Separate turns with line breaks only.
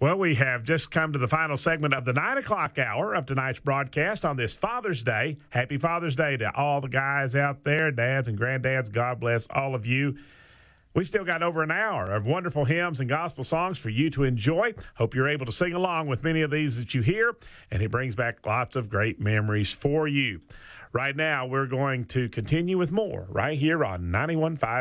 Well, we have just come to the final segment of the 9 o'clock hour of tonight's broadcast on this Father's Day. Happy Father's Day to all the guys out there, dads and granddads. God bless all of you. We've still got over an hour of wonderful hymns and gospel songs for you to enjoy. Hope you're able to sing along with many of these that you hear, and it brings back lots of great memories for you. Right now, we're going to continue with more right here on 91.5